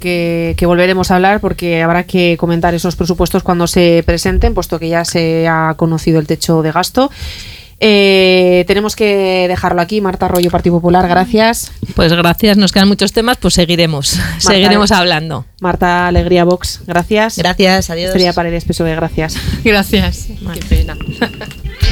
que volveremos a hablar, porque habrá que comentar esos presupuestos cuando se presenten, puesto que ya se ha conocido el techo de gasto. Tenemos que dejarlo aquí. Marta Arroyo, Partido Popular, gracias. Pues gracias, nos quedan muchos temas, pues seguiremos hablando. Marta Alegría, Vox, gracias. Gracias, adiós. Estrella Paredes, PSOE, gracias. Gracias. Qué pena.